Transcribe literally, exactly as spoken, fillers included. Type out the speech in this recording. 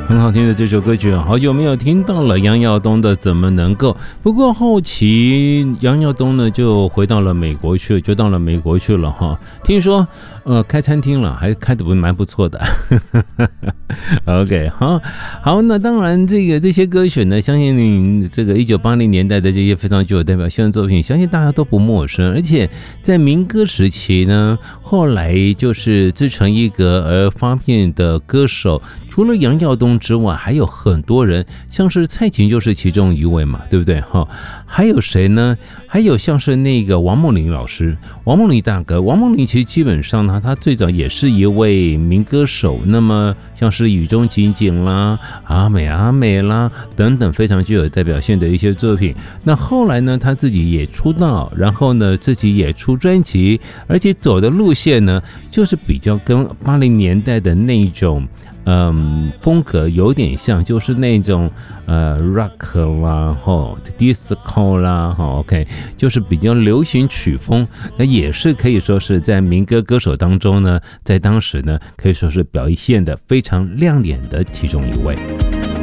很好听的这首歌曲，好久没有听到了杨耀东的怎么能够。不过后期杨耀东呢就回到了美国去，就到了美国去了哈。听说呃开餐厅了，还开得蛮不错的。OK， 好，好，那当然这个这些歌曲呢，相信你这个一九八零年代的这些非常具有代表性的作品，相信大家都不陌生。而且在民歌时期呢，后来就是自成一格而发片的歌手，除了杨耀东之外，还有很多人，像是蔡琴就是其中一位嘛，对不对？哈，还有谁呢？还有像是那个王梦麟老师，王梦麟大哥，王梦麟其实基本上呢，他最早也是一位民歌手，那么像是雨中仅仅啦、阿美阿美啦等等，非常具有代表性的一些作品。那后来呢，他自己也出道，然后呢，自己也出专辑，而且走的路线呢，就是比较跟八零年代的那种。嗯，风格有点像，就是那种呃 rock 啦，吼 disco 啦，吼 OK， 就是比较流行曲风，那也是可以说是在民歌歌手当中呢，在当时呢，可以说是表现的非常亮眼的其中一位。